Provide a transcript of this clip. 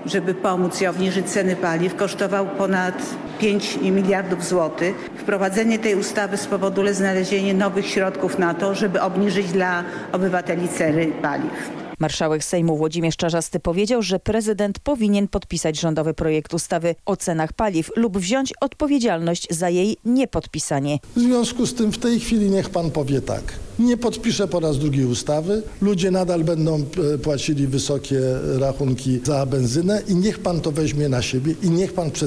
żeby pomóc i obniżyć ceny paliw, kosztował ponad 5 miliardów złotych. Wprowadzenie tej ustawy spowoduje znalezienie nowych środków na to, żeby obniżyć dla obywateli ceny paliw. Marszałek Sejmu Włodzimierz Czarzasty powiedział, że prezydent powinien podpisać rządowy projekt ustawy o cenach paliw lub wziąć odpowiedzialność za jej niepodpisanie. W związku z tym w tej chwili niech pan powie tak. Nie podpiszę po raz drugi ustawy. Ludzie nadal będą płacili wysokie rachunki za benzynę i niech pan to weźmie na siebie i niech pan